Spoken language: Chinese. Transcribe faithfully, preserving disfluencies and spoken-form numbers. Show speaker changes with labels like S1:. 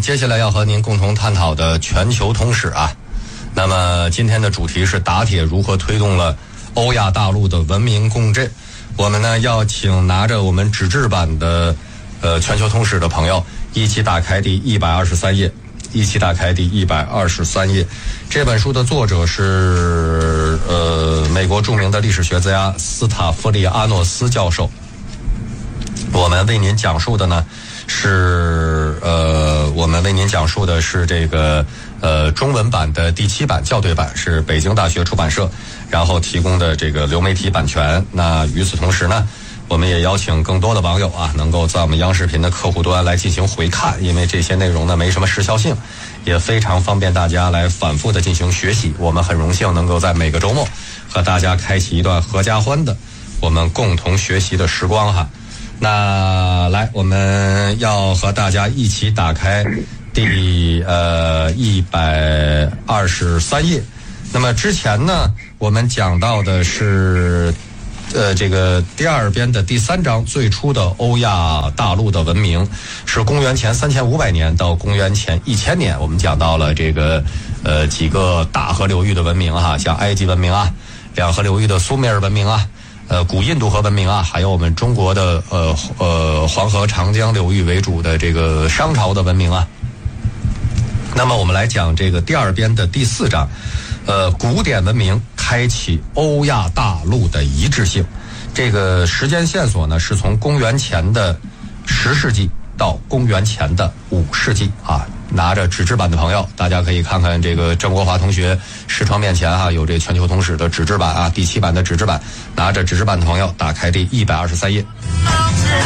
S1: 接下来要和您共同探讨的全球通史啊，那么今天的主题是打铁如何推动了欧亚大陆的文明共振。我们呢要请拿着我们纸质版的呃全球通史的朋友一起打开第一百二十三页，一起打开第一百二十三页。这本书的作者是呃美国著名的历史学家斯塔夫利阿诺斯教授。我们为您讲述的呢是呃我们为您讲述的是这个呃中文版的第七版校对版，是北京大学出版社然后提供的这个流媒体版权。那与此同时呢，我们也邀请更多的网友啊，能够在我们央视频的客户端来进行回看，因为这些内容呢没什么时效性，也非常方便大家来反复的进行学习。我们很荣幸能够在每个周末和大家开启一段合家欢的我们共同学习的时光哈。那来，我们要和大家一起打开第呃一百二十三页。那么之前呢，我们讲到的是呃这个第二编的第三章，最初的欧亚大陆的文明是公元前三千五百年到公元前一千年。我们讲到了这个呃几个大河流域的文明哈，像埃及文明啊，两河流域的苏美尔文明啊。呃，古印度河文明啊，还有我们中国的呃呃黄河长江流域为主的这个商朝的文明啊。那么我们来讲这个第二编的第四章，呃，古典文明开启欧亚大陆的一致性。这个时间线索呢，是从公元前的十世纪到公元前的五世纪啊。拿着纸质版的朋友，大家可以看看这个郑国华同学视窗面前啊，有这全球通史的纸质版啊，第七版的纸质版。拿着纸质版的朋友，打开第一百二十三页。